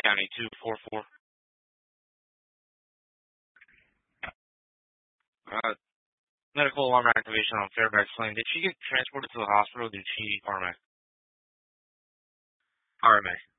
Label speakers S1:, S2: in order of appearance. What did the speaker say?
S1: County 244. Medical alarm activation on Fairfax Lane. Did she get transported to the hospital? Or did she RMA? RMA.